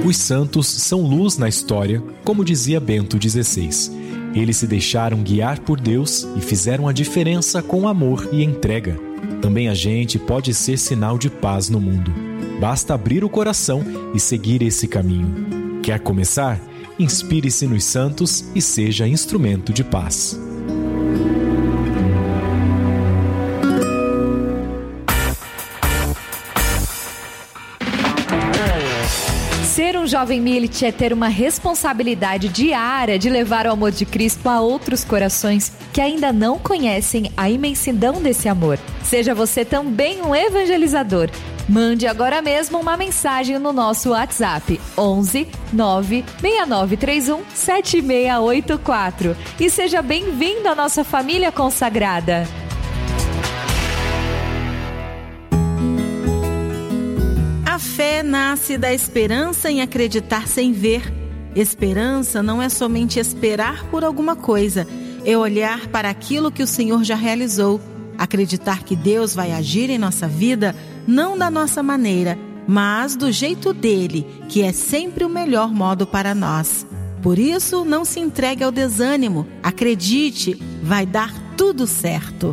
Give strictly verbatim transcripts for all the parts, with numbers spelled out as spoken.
Os santos são luz na história, como dizia Bento dezesseis. Eles se deixaram guiar por Deus e fizeram a diferença com amor e entrega. Também a gente pode ser sinal de paz no mundo. Basta abrir o coração e seguir esse caminho. Quer começar? Inspire-se nos santos e seja instrumento de paz. Ser um jovem Millet é ter uma responsabilidade diária de levar o amor de Cristo a outros corações que ainda não conhecem a imensidão desse amor. Seja você também um evangelizador. Mande agora mesmo uma mensagem no nosso WhatsApp onze nove seis nove três um sete seis oito quatro e seja bem-vindo à nossa família consagrada. A fé nasce da esperança em acreditar sem ver. Esperança não é somente esperar por alguma coisa, é olhar para aquilo que o Senhor já realizou. Acreditar que Deus vai agir em nossa vida, não da nossa maneira, mas do jeito dele, que é sempre o melhor modo para nós. Por isso, não se entregue ao desânimo. Acredite, vai dar tudo certo.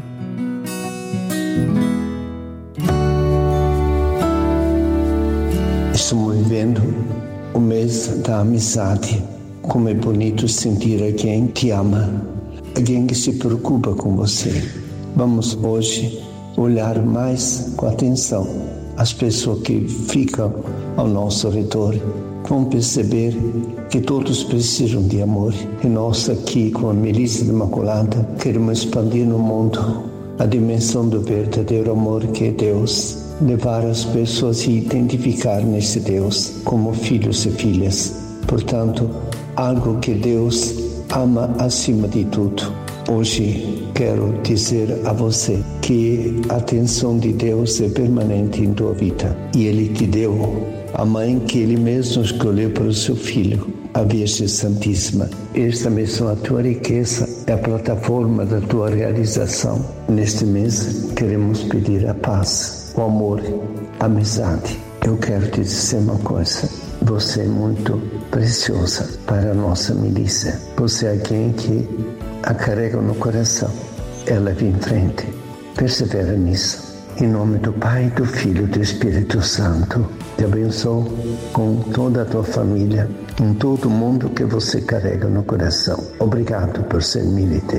Estamos vivendo o mês da amizade. Como é bonito sentir alguém que ama, alguém que se preocupa com você. Vamos hoje olhar mais com atenção as pessoas que ficam ao nosso redor. Vamos perceber que todos precisam de amor. E nós aqui com a Milícia Imaculada queremos expandir no mundo a dimensão do verdadeiro amor que é Deus. Levar as pessoas a se identificar nesse Deus como filhos e filhas. Portanto, algo que Deus ama acima de tudo. Hoje quero dizer a você que a atenção de Deus é permanente em tua vida. E Ele te deu a mãe que Ele mesmo escolheu para o seu filho, a Virgem Santíssima. Esta mesma a tua riqueza é a plataforma da tua realização. Neste mês queremos pedir a paz, o amor, a amizade. Eu quero te dizer uma coisa. Você é muito preciosa para a nossa milícia. Você é alguém que a carrega no coração. Ela vem em frente. Persevera nisso. Em nome do Pai, do Filho e do Espírito Santo. Te abençoo com toda a tua família, em todo o mundo que você carrega no coração. Obrigado por ser militante.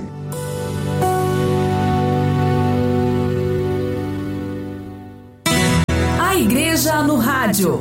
A Igreja no Rádio.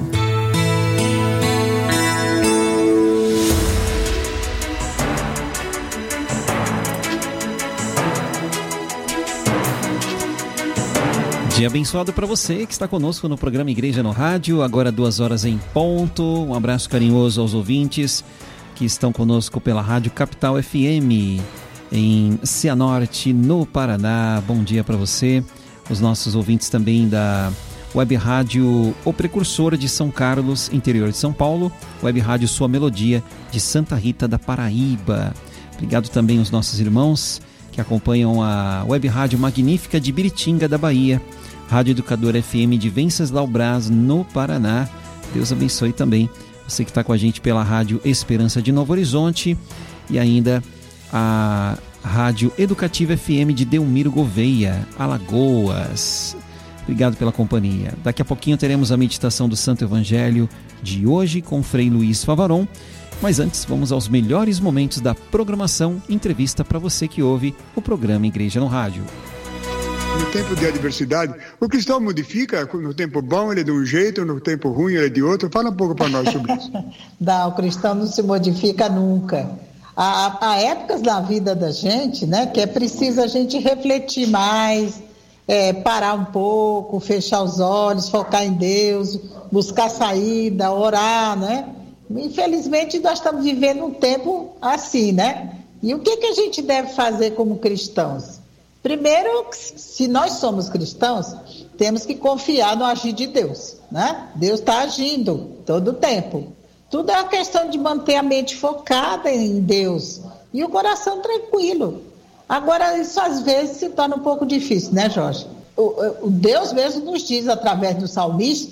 Dia abençoado para você que está conosco no programa Igreja no Rádio, agora duas horas em ponto. Um abraço carinhoso aos ouvintes que estão conosco pela Rádio Capital F M em Cianorte, no Paraná. Bom dia para você. Os nossos ouvintes também da Web Rádio O Precursor de São Carlos, interior de São Paulo. Web Rádio Sua Melodia de Santa Rita da Paraíba. Obrigado também aos nossos irmãos que acompanham a Web Rádio Magnífica de Biritinga da Bahia. Rádio Educador F M de Venceslau Braz, no Paraná. Deus abençoe também você que está com a gente pela Rádio Esperança de Novo Horizonte e ainda a Rádio Educativa F M de Delmiro Gouveia, Alagoas. Obrigado pela companhia. Daqui a pouquinho teremos a meditação do Santo Evangelho de hoje com Frei Luiz Favaron. Mas antes, vamos aos melhores momentos da programação, entrevista para você que ouve o programa Igreja no Rádio. No tempo de adversidade, o cristão modifica, no tempo bom ele é de um jeito, no tempo ruim ele é de outro. Fala um pouco para nós sobre isso. Não, o cristão não se modifica nunca. Há, há épocas na vida da gente, né, que é preciso a gente refletir mais, é, parar um pouco, fechar os olhos, focar em Deus, buscar saída, orar, né? Infelizmente nós estamos vivendo um tempo assim, né? E o que, que a gente deve fazer como cristãos? Primeiro, se nós somos cristãos, temos que confiar no agir de Deus, né? Deus está agindo todo o tempo. Tudo é uma questão de manter a mente focada em Deus e o coração tranquilo. Agora, isso às vezes se torna um pouco difícil, né, Jorge? O, o Deus mesmo nos diz, através do salmista,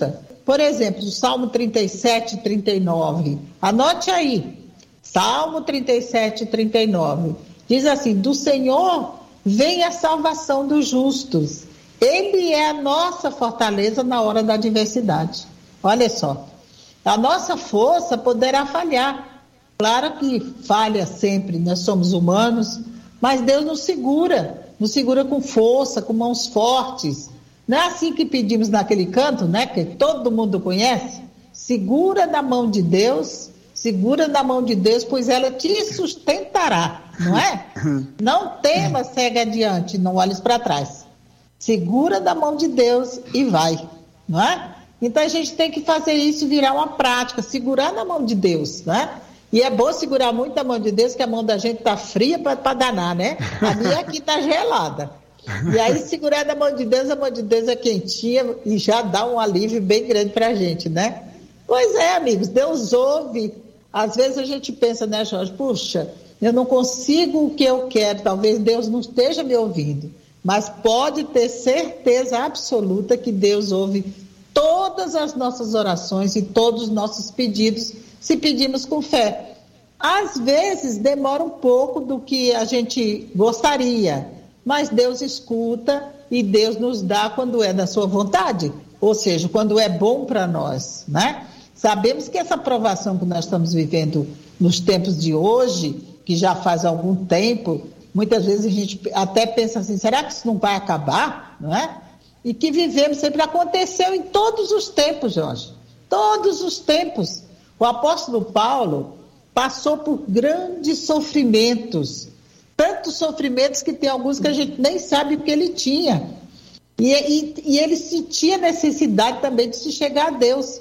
por exemplo, o Salmo trinta e sete, trinta e nove. Anote aí. Salmo trinta e sete, trinta e nove. Diz assim: do Senhor vem a salvação dos justos. Ele é a nossa fortaleza na hora da adversidade. Olha só. A nossa força poderá falhar. Claro que falha sempre, nós somos humanos, mas Deus nos segura, nos segura com força, com mãos fortes. Não é assim que pedimos naquele canto, né, que todo mundo conhece? Segura na mão de Deus, segura na mão de Deus, pois ela te sustentará, não é? Não temas, segue adiante, não olhes para trás. Segura na mão de Deus e vai, não é? Então a gente tem que fazer isso virar uma prática, segurar na mão de Deus, né? E é bom segurar muito na mão de Deus, que a mão da gente está fria para danar, né? A minha aqui está gelada. E aí segurar na mão de Deus, a mão de Deus é quentinha e já dá um alívio bem grande para a gente, né? Pois é, amigos, Deus ouve. Às vezes a gente pensa, né, Jorge? Puxa, eu não consigo o que eu quero, talvez Deus não esteja me ouvindo. Mas pode ter certeza absoluta que Deus ouve todas as nossas orações e todos os nossos pedidos, se pedimos com fé. Às vezes demora um pouco do que a gente gostaria, mas Deus escuta e Deus nos dá quando é da sua vontade, ou seja, quando é bom para nós, né? Sabemos que essa provação que nós estamos vivendo nos tempos de hoje, que já faz algum tempo, muitas vezes a gente até pensa assim, será que isso não vai acabar, não é? E que vivemos sempre, aconteceu em todos os tempos, Jorge, todos os tempos. O apóstolo Paulo passou por grandes sofrimentos, tantos sofrimentos que tem alguns que a gente nem sabe o que ele tinha. E, e, e ele sentia necessidade também de se chegar a Deus.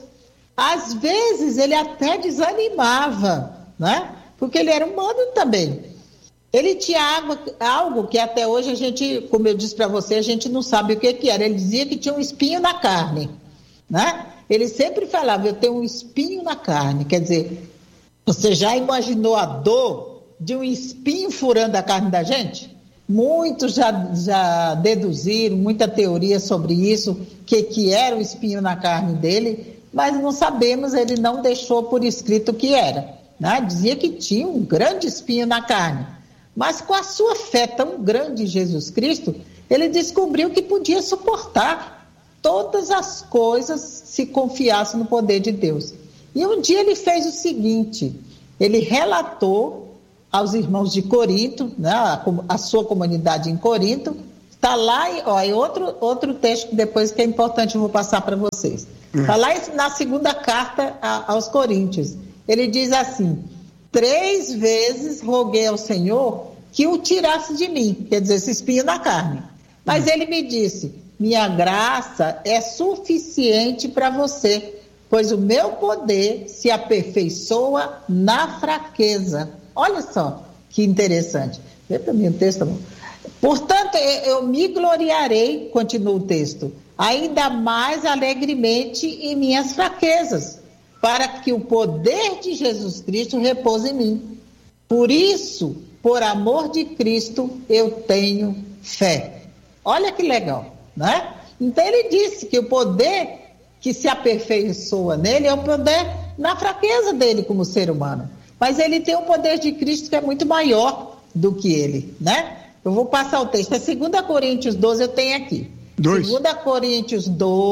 Às vezes ele até desanimava, né? Porque ele era humano também. Ele tinha algo, algo que até hoje a gente, como eu disse para você, a gente não sabe o que, que era. Ele dizia que tinha um espinho na carne, né? Ele sempre falava, eu tenho um espinho na carne. Quer dizer, você já imaginou a dor de um espinho furando a carne da gente? Muitos já, já deduziram, muita teoria sobre isso, que, que era o espinho na carne dele, mas não sabemos, ele não deixou por escrito o que era, né? Dizia que tinha um grande espinho na carne. Mas com a sua fé tão grande em Jesus Cristo, ele descobriu que podia suportar todas as coisas se confiasse no poder de Deus. E um dia ele fez o seguinte, ele relatou aos irmãos de Corinto, né, a, a sua comunidade em Corinto, está lá, ó, é outro, outro texto que depois que é importante eu vou passar para vocês. Está lá na segunda carta a, aos Coríntios. Ele diz assim, três vezes roguei ao Senhor que o tirasse de mim, quer dizer, esse espinho na carne. Mas ele me disse, minha graça é suficiente para você, pois o meu poder se aperfeiçoa na fraqueza. Olha só que interessante. Vê para mim o texto, amor. Portanto, eu me gloriarei, continua o texto, ainda mais alegremente em minhas fraquezas, para que o poder de Jesus Cristo repouse em mim. Por isso, por amor de Cristo, eu tenho fé. Olha que legal, né? Então ele disse que o poder que se aperfeiçoa nele é o poder na fraqueza dele como ser humano. Mas ele tem o poder de Cristo que é muito maior do que ele, né? Eu vou passar o texto. É dois Coríntios doze, eu tenho aqui. dois Coríntios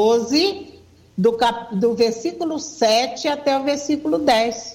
doze, do, cap... do versículo sete até o versículo dez.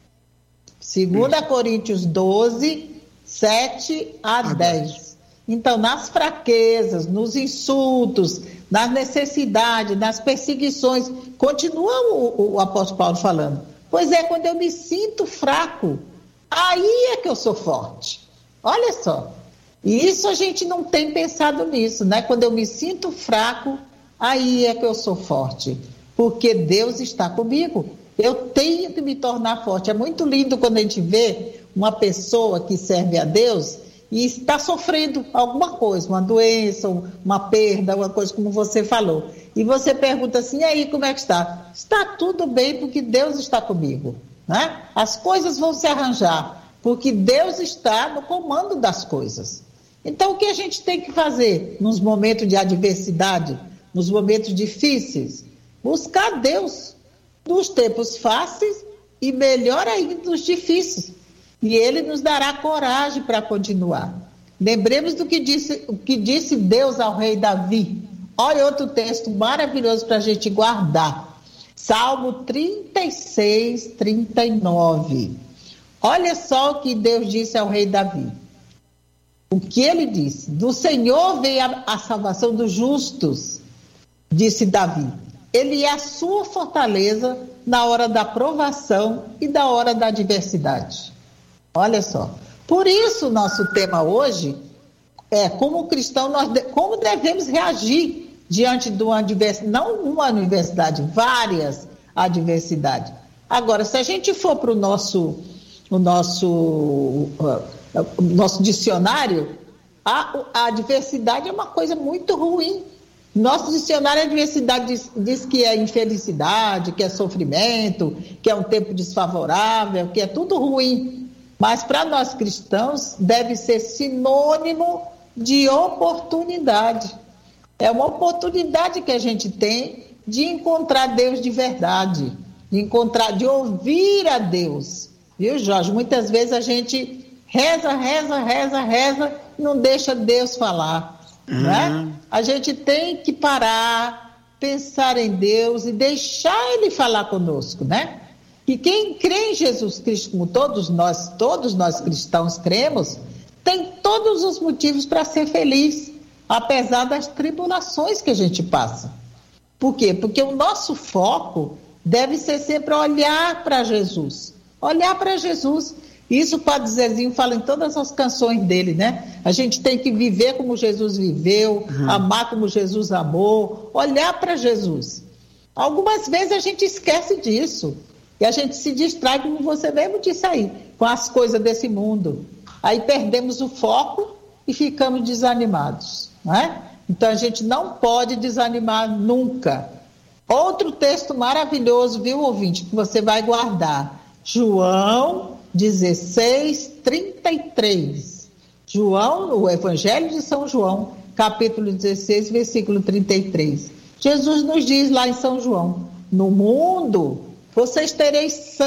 dois Coríntios doze, sete a dez. Então, nas fraquezas, nos insultos, nas necessidades, nas perseguições, continua o, o apóstolo Paulo falando. Pois é, quando eu me sinto fraco, aí é que eu sou forte. Olha só. E isso a gente não tem pensado nisso, né? Quando eu me sinto fraco, aí é que eu sou forte. Porque Deus está comigo. Eu tenho que me tornar forte. É muito lindo quando a gente vê uma pessoa que serve a Deus e está sofrendo alguma coisa, uma doença, uma perda, uma coisa como você falou. E você pergunta assim, e aí como é que está? Está tudo bem porque Deus está comigo, né? As coisas vão se arranjar porque Deus está no comando das coisas. Então o que a gente tem que fazer nos momentos de adversidade, nos momentos difíceis? buscar Deus nos tempos fáceis e melhor ainda nos difíceis. E Ele nos dará coragem para continuar. Lembremos do que disse, o que disse Deus ao rei Davi. Olha outro texto maravilhoso para a gente guardar. Salmo trinta e seis, trinta e nove. Olha só o que Deus disse ao rei Davi. O que ele disse? Do Senhor vem a, a salvação dos justos, disse Davi. Ele é a sua fortaleza na hora da provação e da hora da adversidade. Olha só. Por isso, nosso tema hoje é como cristão, nós de, como devemos reagir diante de uma adversidade, não uma adversidade, várias adversidades. Agora, se a gente for para o nosso, o nosso, uh, o nosso dicionário, a, a adversidade é uma coisa muito ruim. Nosso dicionário, a adversidade diz, diz que é infelicidade, que é sofrimento, que é um tempo desfavorável, que é tudo ruim. Mas para nós cristãos deve ser sinônimo de oportunidade. É uma oportunidade que a gente tem de encontrar Deus de verdade, de encontrar, de ouvir a Deus. Viu, Jorge? Muitas vezes a gente reza, reza, reza, reza e não deixa Deus falar. Uhum. Né? A gente tem que parar, pensar em Deus e deixar Ele falar conosco, né? E quem crê em Jesus Cristo, como todos nós, todos nós cristãos cremos, tem todos os motivos para ser feliz, apesar das tribulações que a gente passa. Por quê? Porque o nosso foco deve ser sempre olhar para Jesus, olhar para Jesus. Isso o Padre Zezinho fala em todas as canções dele, né? A gente tem que viver como Jesus viveu, uhum. amar como Jesus amou, olhar para Jesus. Algumas vezes a gente esquece disso e a gente se distrai, como você mesmo disse aí, com as coisas desse mundo. Aí perdemos o foco e ficamos desanimados, né? Então a gente não pode desanimar nunca. Outro texto maravilhoso, viu, ouvinte, que você vai guardar. João dezesseis, trinta e três. João, o Evangelho de São João, capítulo dezesseis, versículo trinta e três. Jesus nos diz lá em São João: no mundo vocês tereis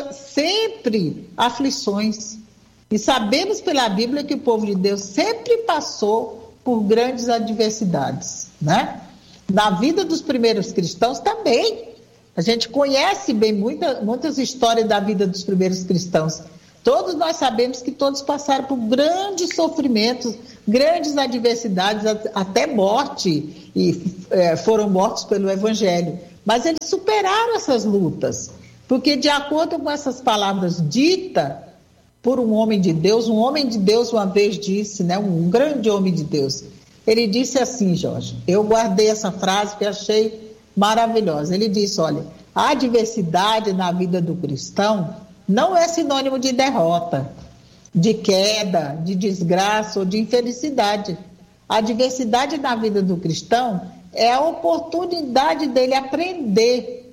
sempre aflições. E sabemos pela Bíblia que o povo de Deus sempre passou por grandes adversidades, né? Na vida dos primeiros cristãos também. A gente conhece bem muita, muitas histórias da vida dos primeiros cristãos. Todos nós sabemos que todos passaram por grandes sofrimentos, grandes adversidades, até morte, e é, foram mortos pelo Evangelho. Mas eles superaram essas lutas, porque de acordo com essas palavras ditas por um homem de Deus, um homem de Deus uma vez disse, né, um grande homem de Deus, ele disse assim, Jorge, eu guardei essa frase que achei maravilhosa. Ele disse, olha, a adversidade na vida do cristão não é sinônimo de derrota, de queda, de desgraça ou de infelicidade. A adversidade na vida do cristão é a oportunidade dele aprender,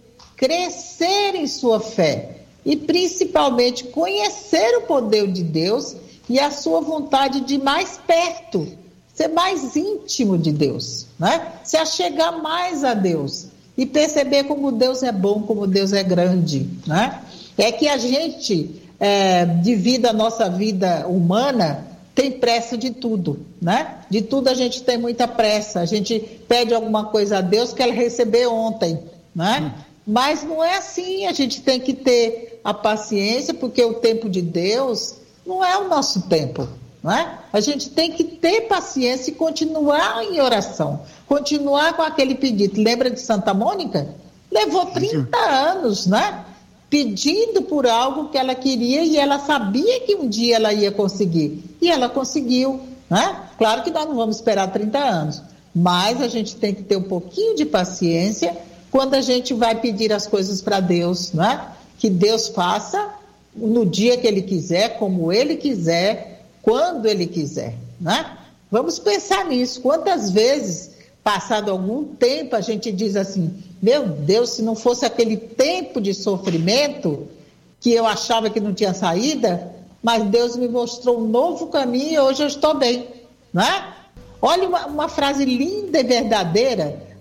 crescer em sua fé e principalmente conhecer o poder de Deus e a sua vontade de ir mais perto, ser mais íntimo de Deus, né? Se achegar mais a Deus e perceber como Deus é bom, como Deus é grande, né? É que a gente, é, devido à nossa vida humana, tem pressa de tudo, né? De tudo a gente tem muita pressa. A gente pede alguma coisa a Deus que ela receber ontem, né? Hum. Mas não é assim. A gente tem que ter a paciência, porque o tempo de Deus não é o nosso tempo, né? A gente tem que ter paciência e continuar em oração, continuar com aquele pedido. Lembra de Santa Mônica? Levou trinta anos, né? Pedindo por algo que ela queria e ela sabia que um dia ela ia conseguir. E ela conseguiu, né? Claro que nós não vamos esperar trinta anos, mas a gente tem que ter um pouquinho de paciência quando a gente vai pedir as coisas para Deus, né? Que Deus faça no dia que Ele quiser, como Ele quiser, quando Ele quiser, né? Vamos pensar nisso. Quantas vezes, passado algum tempo, a gente diz assim, meu Deus, se não fosse aquele tempo de sofrimento que eu achava que não tinha saída, mas Deus me mostrou um novo caminho e hoje eu estou bem, né? Olha uma, uma frase linda e verdadeira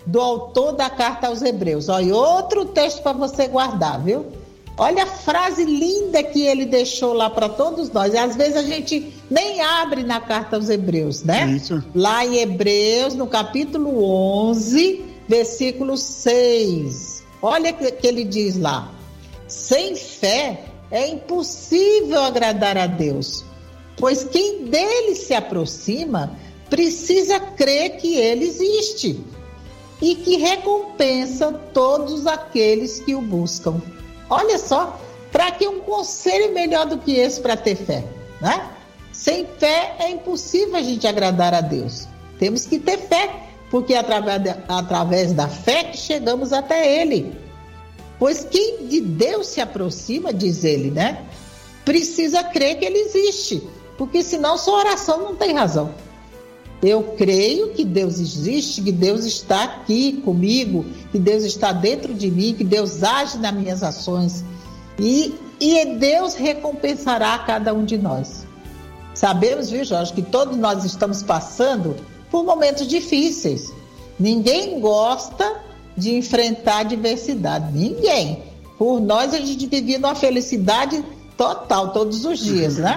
do autor da carta aos Hebreus. Olha, outro texto para você guardar, viu? Olha a frase linda que ele deixou lá para todos nós. E às vezes a gente nem abre na carta aos Hebreus, né? Isso. Lá em Hebreus, no capítulo onze, versículo seis. Olha o que ele diz lá. Sem fé é impossível agradar a Deus, pois quem dele se aproxima precisa crer que ele existe e que recompensa todos aqueles que o buscam. Olha só, para que um conselho melhor do que esse para ter fé, né? Sem fé é impossível a gente agradar a Deus. Temos que ter fé, porque é através, de, através da fé que chegamos até Ele. Pois quem de Deus se aproxima, diz ele, né? Precisa crer que Ele existe, porque senão sua oração não tem razão. Eu creio que Deus existe, que Deus está aqui comigo, que Deus está dentro de mim, que Deus age nas minhas ações. E, e Deus recompensará cada um de nós. Sabemos, viu, Jorge, que todos nós estamos passando por momentos difíceis. Ninguém gosta de enfrentar adversidade. Ninguém. Por nós, a gente vive numa felicidade total, todos os dias, né?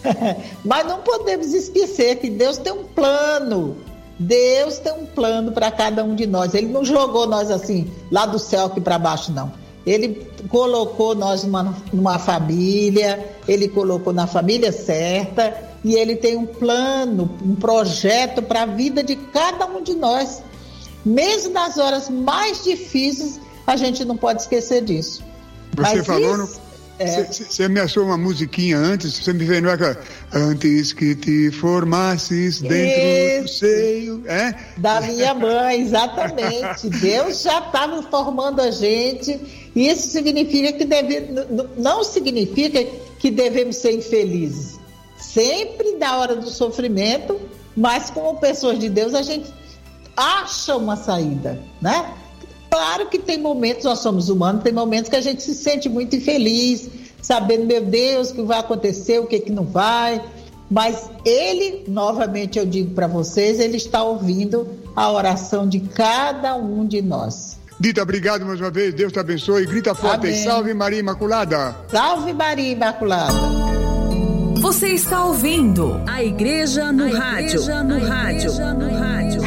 Mas não podemos esquecer que Deus tem um plano. Deus tem um plano para cada um de nós. Ele não jogou nós assim, lá do céu aqui para baixo, não. Ele colocou nós numa, numa família, Ele colocou na família certa, e Ele tem um plano, um projeto para a vida de cada um de nós. Mesmo nas horas mais difíceis, a gente não pode esquecer disso. Você Mas falou... isso... No... Você é. me achou uma musiquinha antes, você me veio aquela, antes que te formasses dentro Isso. do seio, é? Da minha mãe, exatamente. Deus já estava formando a gente, e isso significa que deve, não significa que devemos ser infelizes. Sempre na hora do sofrimento, mas como pessoas de Deus, a gente acha uma saída, né? Claro que tem momentos, nós somos humanos, tem momentos que a gente se sente muito infeliz, sabendo, meu Deus, o que vai acontecer, o que, que não vai. Mas Ele, novamente eu digo para vocês, Ele está ouvindo a oração de cada um de nós. Dita, obrigado mais uma vez, Deus te abençoe. Grita forte, Amém. Salve Maria Imaculada. Salve Maria Imaculada. Você está ouvindo a Igreja no a Rádio. Igreja no a Rádio. Igreja no Rádio.